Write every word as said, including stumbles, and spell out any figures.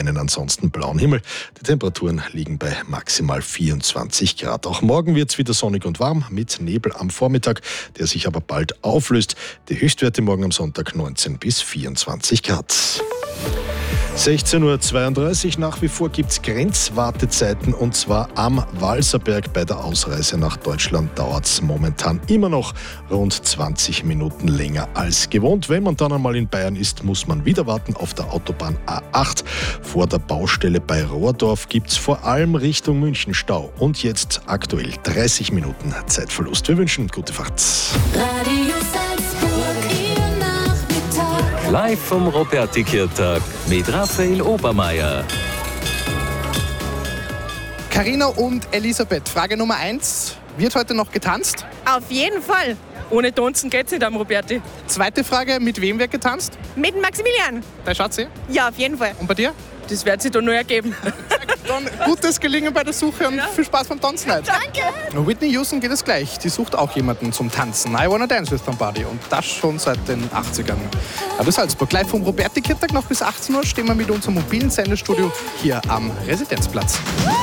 einen ansonsten blauen Himmel. Die Temperaturen liegen bei maximal vierundzwanzig Grad. Auch morgen wird es wieder sonnig und warm mit Nebel am Vormittag, der sich aber bald auflöst. Die Höchstwerte morgen am Sonntag neunzehn bis vierundzwanzig Grad. sechzehn Uhr zweiunddreißig, nach wie vor gibt es Grenzwartezeiten und zwar am Walserberg. Bei der Ausreise nach Deutschland dauert es momentan immer noch rund zwanzig Minuten länger als gewohnt. Wenn man dann einmal in Bayern ist, muss man wieder warten auf der Autobahn A acht. Vor der Baustelle bei Rohrdorf gibt es vor allem Richtung München Stau. Und jetzt aktuell dreißig Minuten Zeitverlust. Wir wünschen gute Fahrt. Radio Salzburg, Ihr Nachmittag. Live vom Roberti-Kirtag mit Raphael Obermeier. Carina und Elisabeth, Frage Nummer eins. Wird heute noch getanzt? Auf jeden Fall. Ohne Tanzen geht's nicht am Roberti. Zweite Frage, mit wem wird getanzt? Mit Maximilian. Dein Schatzi? Ja, auf jeden Fall. Und bei dir? Das wird sich dann nur ergeben. Dann gutes Gelingen bei der Suche und viel Spaß beim Tanzen heute. Danke. Whitney Houston geht es gleich. Die sucht auch jemanden zum Tanzen. I Wanna Dance with Somebody. Und das schon seit den achtzigern. Aber Salzburg, live vom Roberti-Kirtag noch bis achtzehn Uhr stehen wir mit unserem mobilen Sendestudio hier am Residenzplatz.